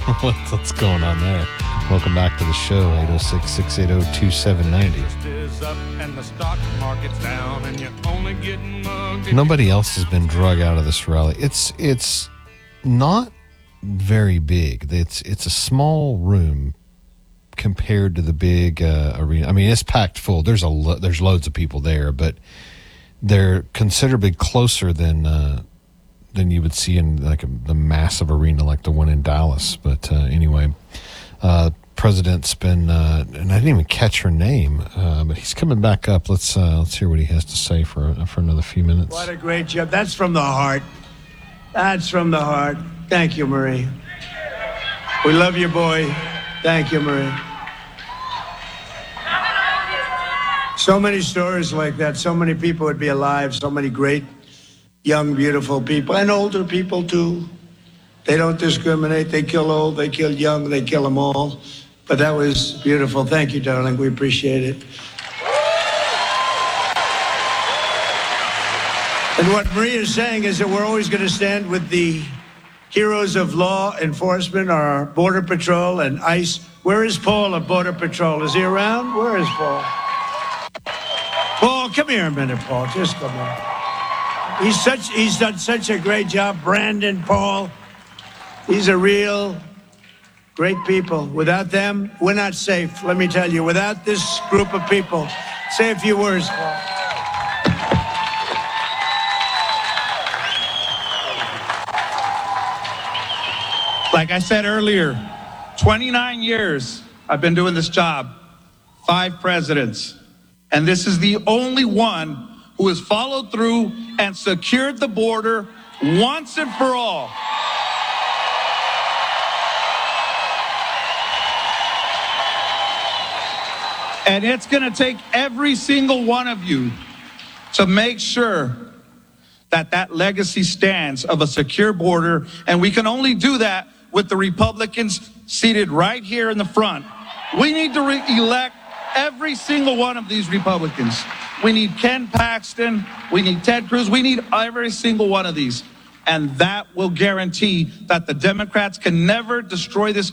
What's going on there? Welcome back to the show, 806-680-2790. Nobody else has been drug out of this rally. It's not very big. It's a small room compared to the big arena. I mean, it's packed full. There's loads of people there, but they're considerably closer than you would see in like the massive arena like the one in Dallas. But anyway, President's been, and I didn't even catch her name, but he's coming back up. Let's hear what he has to say for another few minutes. What a great job! That's from the heart. That's from the heart. Thank you, Marie. We love you, boy. Thank you, Marie. So many stories like that. So many people would be alive. So many great, young, beautiful people. And older people, too. They don't discriminate. They kill old. They kill young. They kill them all. But that was beautiful. Thank you, darling. We appreciate it. And what Maria is saying is that we're always going to stand with the heroes of law enforcement, our Border Patrol and ICE. Where is Paul of Border Patrol? Is he around? Where is Paul? Paul, come here a minute, Paul. Just come here. He's done such a great job. Brandon, Paul. These are real great people. Without them, we're not safe. Let me tell you, without this group of people, say a few words, Paul. Like I said earlier, 29 years I've been doing this job, 5 presidents, and this is the only one who has followed through and secured the border once and for all. And it's going to take every single one of you to make sure that that legacy stands of a secure border, and we can only do that with the Republicans seated right here in the front. We need to elect every single one of these Republicans. We need Ken Paxton. We need Ted Cruz. We need every single one of these. And that will guarantee that the Democrats can never destroy this